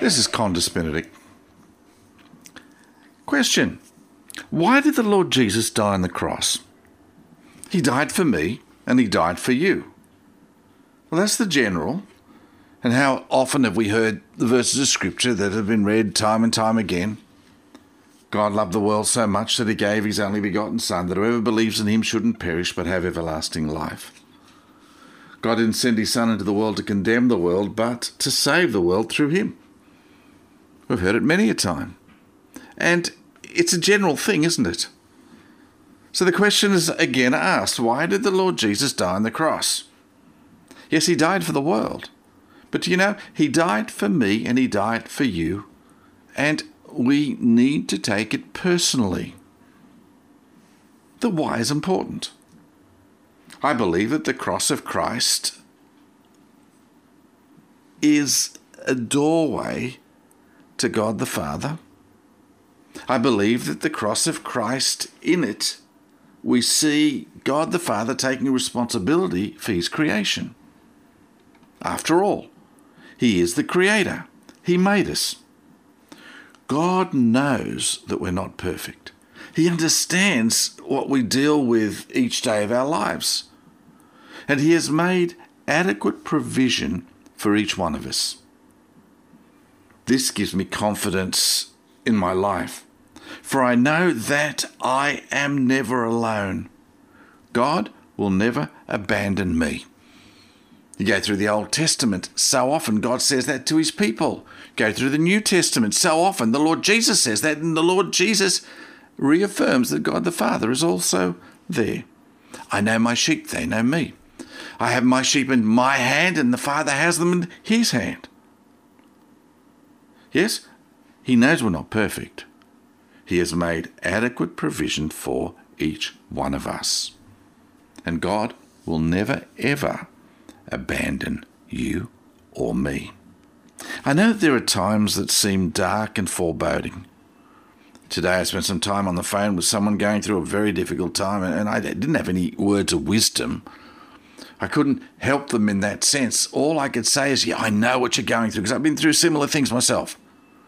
This is Condus Benedict. Question. Why did the Lord Jesus die on the cross? He died for me and he died for you. Well, that's the general. And how often have we heard the verses of Scripture that have been read time and time again? God loved the world so much that he gave his only begotten Son, that whoever believes in him shouldn't perish but have everlasting life. God didn't send his Son into the world to condemn the world, but to save the world through him. We've heard it many a time. And it's a general thing, isn't it? So the question is again asked, why did the Lord Jesus die on the cross? Yes, he died for the world. But do you know, he died for me and he died for you. And we need to take it personally. The why is important. I believe that the cross of Christ is a doorway to God the Father. I believe that the cross of Christ, in it, we see God the Father taking responsibility for his creation. After all, he is the creator. He made us. God knows that we're not perfect. He understands what we deal with each day of our lives. And he has made adequate provision for each one of us. This gives me confidence in my life, for I know that I am never alone. God will never abandon me. You go through the Old Testament, so often God says that to his people. Go through the New Testament, so often the Lord Jesus says that, and the Lord Jesus reaffirms that God the Father is also there. I know my sheep, they know me. I have my sheep in my hand, and the Father has them in his hand. Yes, he knows we're not perfect. He has made adequate provision for each one of us. And God will never, ever abandon you or me. I know that there are times that seem dark and foreboding. Today I spent some time on the phone with someone going through a very difficult time, and I didn't have any words of wisdom. I couldn't help them in that sense. All I could say is, yeah, I know what you're going through, because I've been through similar things myself.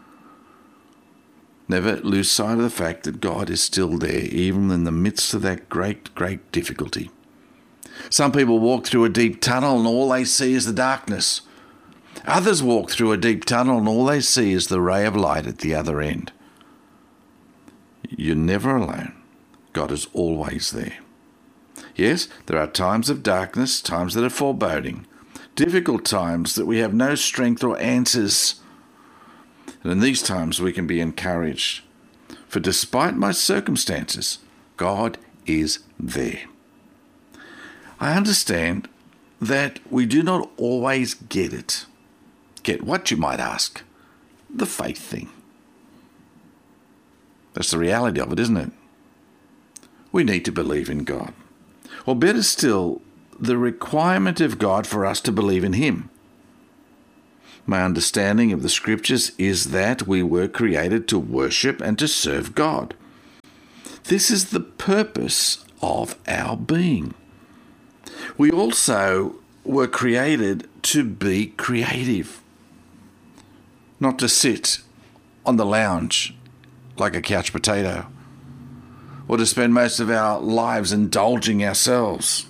Never lose sight of the fact that God is still there, even in the midst of that great, great difficulty. Some people walk through a deep tunnel and all they see is the darkness. Others walk through a deep tunnel and all they see is the ray of light at the other end. You're never alone. God is always there. Yes, there are times of darkness, times that are foreboding, difficult times that we have no strength or answers. And in these times we can be encouraged. For despite my circumstances, God is there. I understand that we do not always get it. Get what, you might ask? The faith thing. That's the reality of it, isn't it? We need to believe in God. Or better still, the requirement of God for us to believe in him. My understanding of the Scriptures is that we were created to worship and to serve God. This is the purpose of our being. We also were created to be creative, not to sit on the lounge like a couch potato, or to spend most of our lives indulging ourselves.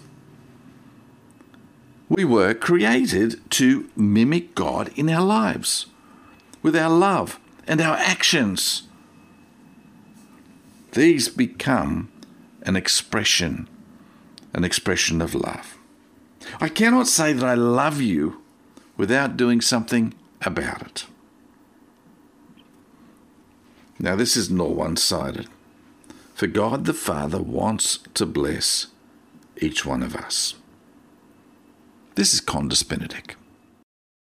We were created to mimic God in our lives, with our love and our actions. These become an expression of love. I cannot say that I love you without doing something about it. Now, this isn't all one-sided, for God the Father wants to bless each one of us. This is Condus Benedict.